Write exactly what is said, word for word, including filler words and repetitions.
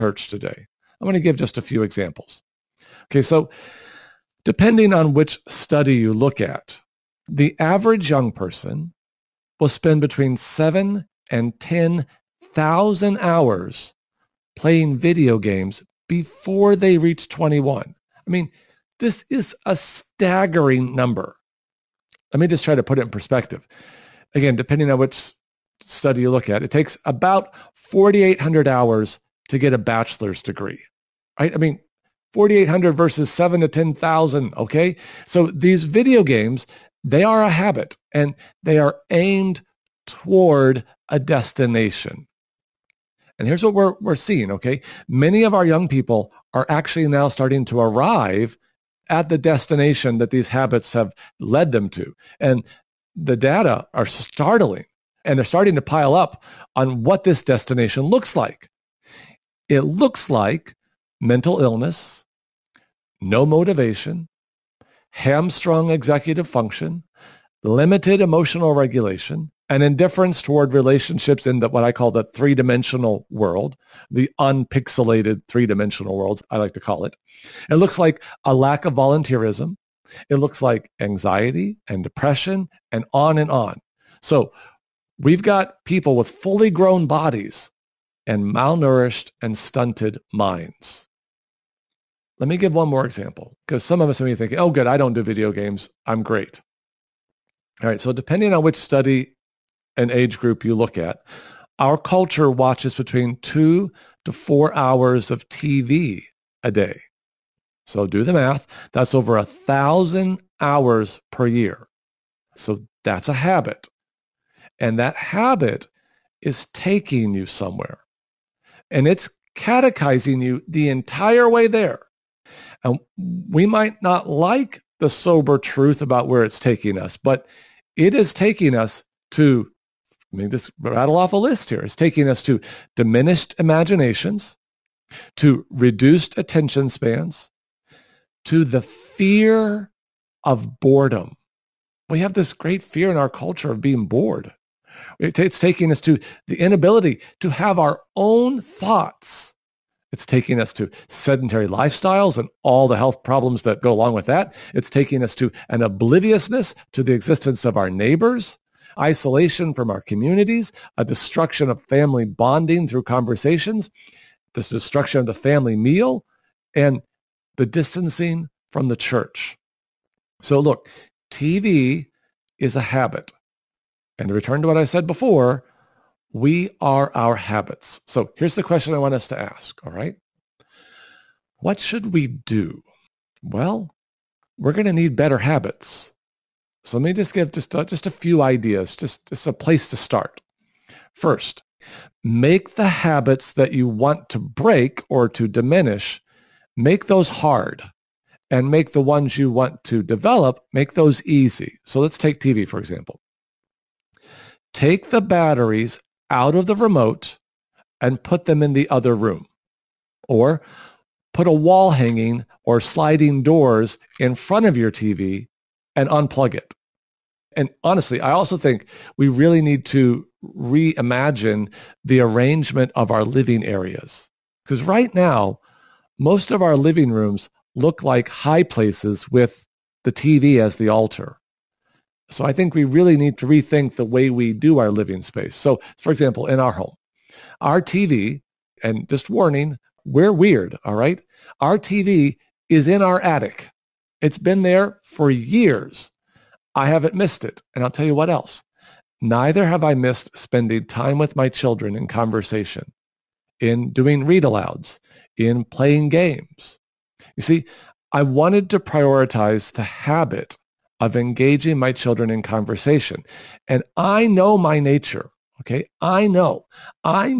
church today. I'm going to give just a few examples. Okay, so depending on which study you look at, the average young person will spend between seven and ten thousand hours playing video games before they reach twenty-one. I mean, this is a staggering number. Let me just try to put it in perspective. Again, depending on which study you look at, it takes about forty-eight hundred hours to get a bachelor's degree, right? I mean, forty-eight hundred versus seven to ten thousand, okay? So these video games, they are a habit, and they are aimed toward a destination. And here's what we're, we're seeing, okay? Many of our young people are actually now starting to arrive at the destination that these habits have led them to. And the data are startling, and they're starting to pile up on what this destination looks like. It looks like mental illness, no motivation, hamstrung executive function, limited emotional regulation, and indifference toward relationships in the, what I call the three-dimensional world, the unpixelated three-dimensional worlds, I like to call it. It looks like a lack of volunteerism. It looks like anxiety and depression and on and on. So we've got people with fully grown bodies and malnourished and stunted minds. Let me give one more example, because some of us may be thinking, oh, good, I don't do video games. I'm great. All right, so depending on which study and age group you look at, our culture watches between two to four hours of T V a day. So do the math. That's over a thousand hours per year. So that's a habit. And that habit is taking you somewhere. And it's catechizing you the entire way there. And we might not like the sober truth about where it's taking us, but it is taking us to, I mean, just rattle off a list here. It's taking us to diminished imaginations, to reduced attention spans, to the fear of boredom. We have this great fear in our culture of being bored. It's taking us to the inability to have our own thoughts. It's taking us to sedentary lifestyles and all the health problems that go along with that. It's taking us to an obliviousness to the existence of our neighbors, isolation from our communities, a destruction of family bonding through conversations, this destruction of the family meal, and the distancing from the church. So look, T V is a habit. And to return to what I said before, we are our habits. So here's the question I want us to ask, all right? What should we do? Well, we're going to need better habits. So let me just give just a, just a few ideas, just, just a place to start. First, make the habits that you want to break or to diminish, make those hard, and make the ones you want to develop, make those easy. So let's take T V, for example. Take the batteries out of the remote and put them in the other room. Or put a wall hanging or sliding doors in front of your T V and unplug it. And honestly, I also think we really need to reimagine the arrangement of our living areas. Because right now, most of our living rooms look like high places with the T V as the altar. So I think we really need to rethink the way we do our living space. So, for example, in our home, our T V, and just warning, we're weird, all right? Our T V is in our attic. It's been there for years. I haven't missed it. And I'll tell you what else. Neither have I missed spending time with my children in conversation, in doing read-alouds, in playing games. You see, I wanted to prioritize the habit of engaging my children in conversation. And I know my nature, okay? I know. I